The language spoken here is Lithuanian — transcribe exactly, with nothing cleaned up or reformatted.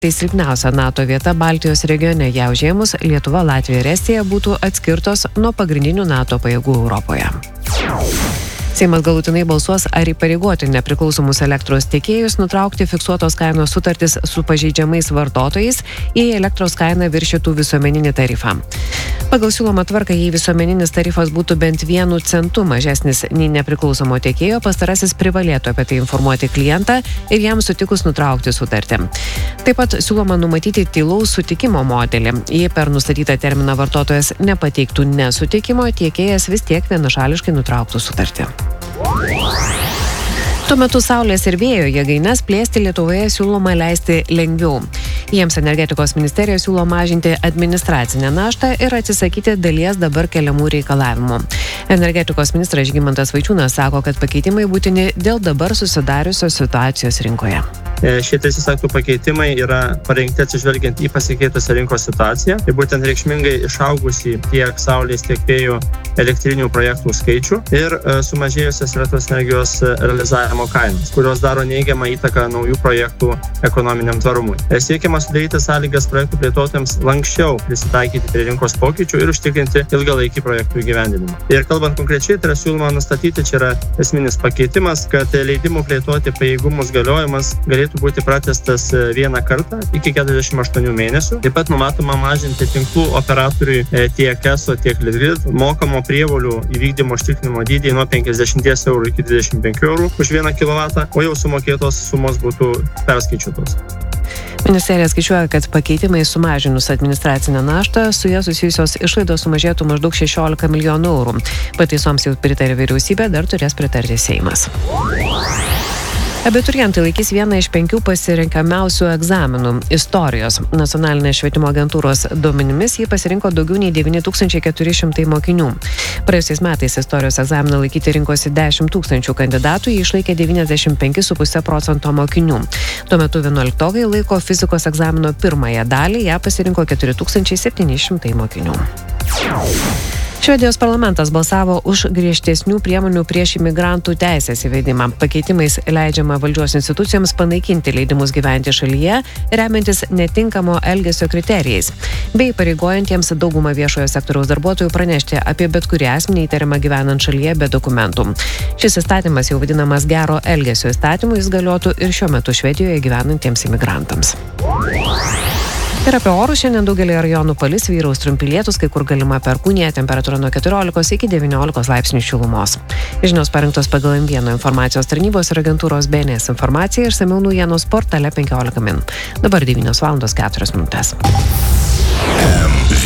Tai silpniausia NATO vieta Baltijos regione, ją užėmus Lietuva, Latvija ir Estija būtų atskirtos nuo pagrindinių NATO pajėgų Europoje. Seimas galutinai balsuos, ar įpareigoti nepriklausomus elektros tiekėjus nutraukti fiksuotos kainos sutartis su pažeidžiamais vartotojais, jei elektros kaina viršytų visuomeninį tarifą. Pagal siūlomą tvarką, jei visuomeninis tarifas būtų bent vienu centu mažesnis nei nepriklausomo tiekėjo, pastarasis privalėtų apie tai informuoti klientą ir jam sutikus nutraukti sutartį. Taip pat siūloma numatyti tylaus sutikimo modelį. Jei per nustatytą terminą vartotojas nepateiktų nesutikimo, tiekėjas vis tiek vienašališkai nutrauktų sutartį. Tuo metu saulės ir vėjo jėgaines plėsti Lietuvoje siūloma leisti lengviau. Jiems energetikos ministerija siūlo mažinti administracinę naštą ir atsisakyti dalies dabar keliamų reikalavimų. Energetikos ministras Žygimantas Vaičiūnas sako, kad pakeitimai būtini dėl dabar susidariusios situacijos rinkoje. Šie teisės aktų pakeitimai yra parengti atsižvelgiant į pasikeitusią rinkos situaciją, tai būtent reikšmingai išaugusį tiek saulės, tiek vėjo elektrinių projektų skaičių ir sumažėjusias elektros energijos realizavimo kainas, kurios daro neigiamą įtaką naujų projektų ekonominiam tvarumui. Siekiama sudaryti sąlygas projektų plėtotojams lanksčiau prisitaikyti prie rinkos pokyčių ir užtikrinti ilgalaikį projektų įgyvendinimą. Ir kalbant konkrečiai, tai yra siūloma nustatyti, čia yra esminis pakeitimas, kad leidimų plėtoti pajėgumus galiojimas galėtų būti pratęstas vieną kartą iki keturiasdešimt aštuonių mėnesių. Taip pat numatoma mažinti tinklų operatoriui tiek ESO, tiek Litgrid mokamo prievolių įvykdymo užtikrinimo dydį nuo penkiasdešimt eurų iki dvidešimt penkių eurų už vieną kilovatą, o jau sumokėtos sumos būtų perskaičiuotos. Ministerija skaičiuoja, kad pakeitimai sumažinus administracinę naštą, su jie susijusios išlaidos sumažėtų maždaug šešiolika milijonų eurų. Pataisoms jau pritarė vyriausybė, dar turės pritarti Seimas. Abiturientai laikys vieną iš penkių pasirenkamiausių egzaminų – istorijos. Nacionalinės švietimo agentūros duomenimis jį pasirinko daugiau nei devyni tūkstančiai keturi šimtai mokinių. Praėjusiais metais istorijos egzaminą laikyti rinkosi dešimt tūkstančių kandidatų, jį išlaikė devyniasdešimt penki su puse procento mokinių. Tuo metu vienuoliktokai laiko fizikos egzamino pirmąją dalį, ją pasirinko keturi tūkstančiai septyni šimtai mokinių. Švedijos parlamentas balsavo už griežtesnių priemonių prieš imigrantų teisės įvedimą. Pakeitimais leidžiama valdžios institucijoms panaikinti leidimus gyventi šalyje, remiantis netinkamo elgesio kriterijais, bei pareigojantiems daugumą viešojo sektoriaus darbuotojų pranešti apie bet kurį asmenį įtariamą gyvenant šalyje be dokumentų. Šis įstatymas jau vadinamas gero elgesio įstatymu, jis galiotų ir šiuo metu Švedijoje gyvenantiems imigrantams. Ir apie orus šiandien daugelį rajonų palis, vyraus trumpi lietūs, kai kur galima perkūnija, temperatūra nuo keturiolikos iki devyniolikos laipsnių šilumos. Žinios parengtos pagal M vienas informacijos tarnybos ir agentūros B N S informaciją, išsamiau naujienos portale penkiolika min. Dabar devynios valandos keturios minutės.